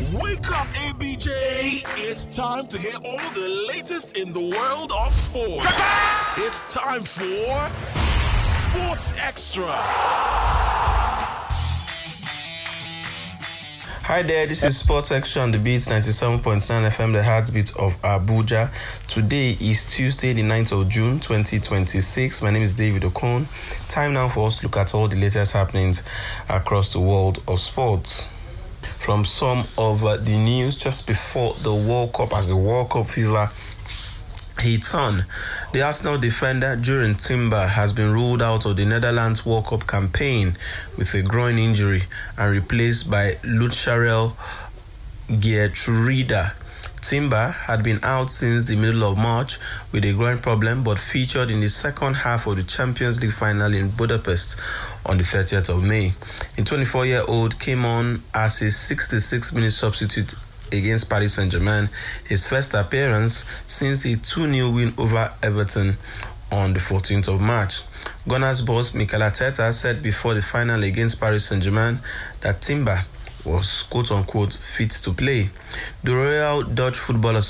Wake up, ABJ! It's time to hear all the latest in the world of sports. It's time for Sports Extra. Hi there, this is Sports Extra on the Beats 97.9 FM, the heartbeat of Abuja. Today is Tuesday, the 9th of June, 2026. My name is David Okon. Time now for us to look at all the latest happenings across the world of sports. From some of the news just before the World Cup, as the World Cup fever hits on, the Arsenal defender Jurrien Timber has been ruled out of the Netherlands World Cup campaign with a groin injury and replaced by Lucharel Geertruida. Timber had been out since the middle of March with a groin problem, but featured in the second half of the Champions League final in Budapest on the 30th of May. The 24-year-old came on as a 66-minute substitute against Paris Saint-Germain, his first appearance since a 2-0 win over Everton on the 14th of March. Gunners boss Mikel Arteta said before the final against Paris Saint-Germain that Timber was quote-unquote fit to play. The Royal Dutch Football